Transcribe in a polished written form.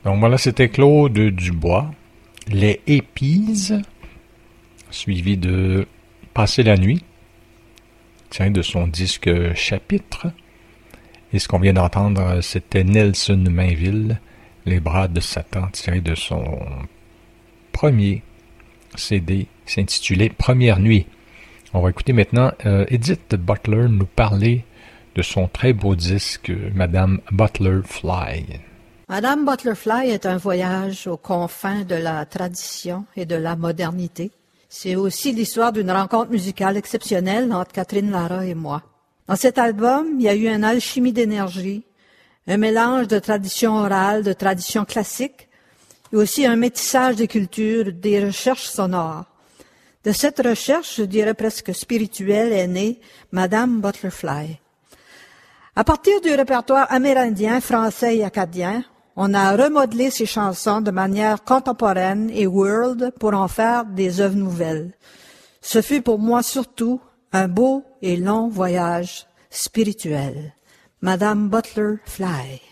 Donc voilà, c'était Claude Dubois, Les Épis, suivi de Passer la nuit, tiré de son disque Chapitre. Et ce qu'on vient d'entendre, c'était Nelson Mainville, Les bras de Satan, tiré de son premier CD qui s'intitulait Première nuit. On va écouter maintenant Edith Butler nous parler de son très beau disque Madame Butterfly. Madame Butterfly est un voyage aux confins de la tradition et de la modernité. C'est aussi l'histoire d'une rencontre musicale exceptionnelle entre Catherine Lara et moi. Dans cet album, il y a eu une alchimie d'énergie, un mélange de tradition orale, de tradition classique, et aussi un métissage des cultures, des recherches sonores. De cette recherche, je dirais presque spirituelle, est née Madame Butterfly. À partir du répertoire amérindien, français et acadien, on a remodelé ces chansons de manière contemporaine et world pour en faire des œuvres nouvelles. Ce fut pour moi surtout un beau et long voyage spirituel. Madame Butterfly.